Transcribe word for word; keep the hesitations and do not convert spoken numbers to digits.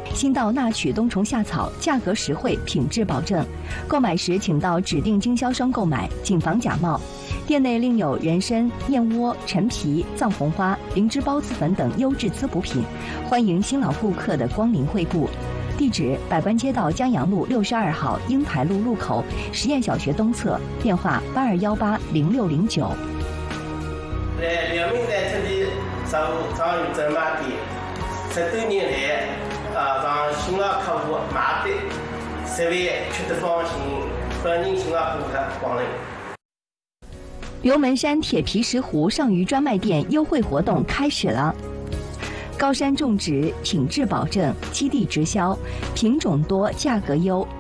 新稻纳曲冬虫夏草，价格实惠，品质保证。购买时请到指定经销商购买，谨防假冒。店内另有人参、燕窝、陈皮、藏红花、灵芝孢子粉等优质滋补品，欢迎新老顾客的光临惠顾。地址：百官街道江阳路六十二号英台路路口实验小学东侧，电话八二幺八零六零九。 在辽宁在这里上上有这买店，十多年来，啊，让新老客户买的，十万吃得放心，欢迎新老顾客光临。 刘门山铁皮石斛上虞专卖店优惠活动开始了。高山种植，品质保证，基地直销，品种多，价格优。